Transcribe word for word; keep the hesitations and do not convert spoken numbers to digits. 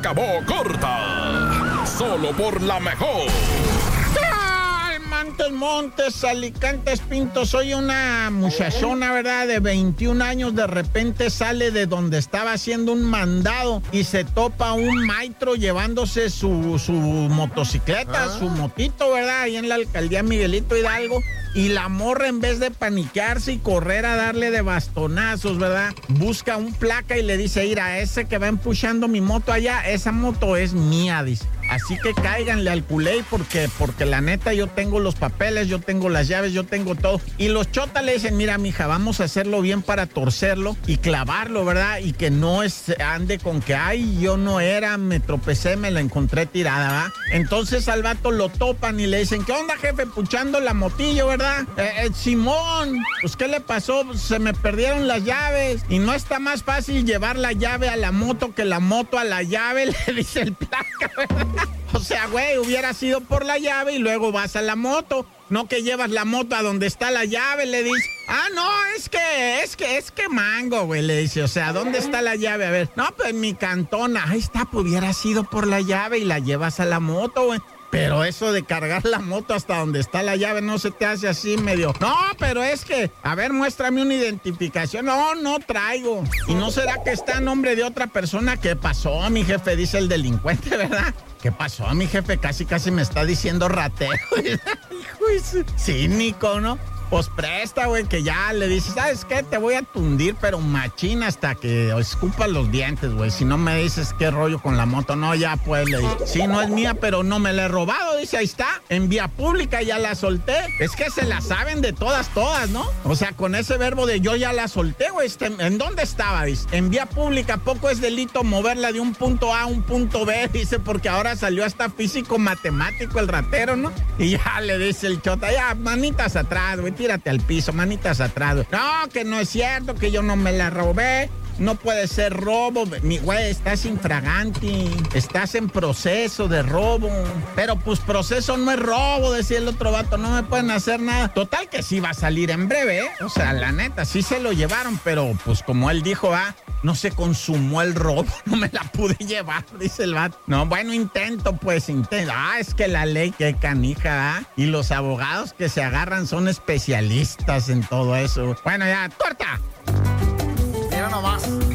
acabó corta. Solo por la mejor. Montes, Montes, Alicantes, Pintos. Soy una muchachona, ¿verdad? De veintiún años. De repente sale de donde estaba haciendo un mandado y se topa un maestro llevándose su, su motocicleta, ah. su motito, ¿verdad? Ahí en la alcaldía Miguelito Hidalgo. Y la morra, en vez de paniquearse y correr a darle de bastonazos, ¿verdad? Busca un placa y le dice, mira, ese que va empuchando mi moto allá, esa moto es mía, dice. Así que cáiganle al culé porque, porque la neta yo tengo los papeles, yo tengo las llaves, yo tengo todo. Y los chotas le dicen, mira, mija, vamos a hacerlo bien para torcerlo y clavarlo, ¿verdad? Y que no es, ande con que, ay, yo no era, me tropecé, me la encontré tirada, ¿verdad? Entonces al vato lo topan y le dicen, ¿qué onda, jefe? Puchando la motillo, ¿verdad? Eh, eh, Simón, pues ¿qué le pasó? Se me perdieron las llaves. Y no está más fácil llevar la llave a la moto que la moto a la llave, le dice el placa, ¿verdad? O sea, güey, hubiera sido por la llave y luego vas a la moto. No que llevas la moto a donde está la llave, le dice. Ah, no, es que, es que, es que mango, güey, le dice. O sea, ¿dónde está la llave? A ver. No, pues en mi cantona. Ahí está, pues hubiera sido por la llave y la llevas a la moto, güey. Pero eso de cargar la moto hasta donde está la llave no se te hace así medio. No, pero es que, a ver, muéstrame una identificación. No, no traigo. ¿Y no será que está a nombre de otra persona? ¿Qué pasó, mi jefe? Dice el delincuente, ¿verdad? ¿Qué pasó, mi jefe? Casi, casi me está diciendo ratero. Hijo, cínico, ¿no? Pues presta, güey, que ya le dices, ¿sabes qué? Te voy a tundir, pero machina hasta que escupas los dientes, güey. Si no me dices qué rollo con la moto, no, ya pues, le dice. Sí, no es mía, pero no me la he robado, dice, ahí está. En vía pública ya la solté. Es que se la saben de todas, todas, ¿no? O sea, con ese verbo de yo ya la solté, güey. ¿En dónde estaba? Dice, en vía pública, poco es delito moverla de un punto A a un punto B, dice, porque ahora salió hasta físico matemático el ratero, ¿no? Y ya le dice el chota, ya, manitas atrás, güey. Tírate al piso, manitas atrás, güey. No, que no es cierto, que yo no me la robé. No puede ser robo. Mi güey, estás infraganti. Estás en proceso de robo. Pero pues proceso no es robo, decía el otro vato. No me pueden hacer nada. Total que sí va a salir en breve, ¿eh? O sea, la neta, sí se lo llevaron, pero pues como él dijo, ah, no se consumó el robo. No me la pude llevar, dice el vato. No, bueno, intento, pues, intento. Ah, es que la ley, qué canija, ¿ah? Y los abogados que se agarran son especialistas en todo eso. Bueno, ya, ¡corta! Mira nomás.